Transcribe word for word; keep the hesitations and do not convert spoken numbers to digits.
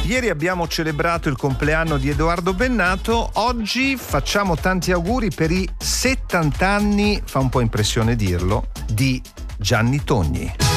Ieri abbiamo celebrato il compleanno di Edoardo Bennato, oggi facciamo tanti auguri per i settanta anni, fa un po' impressione dirlo, di Gianni Togni.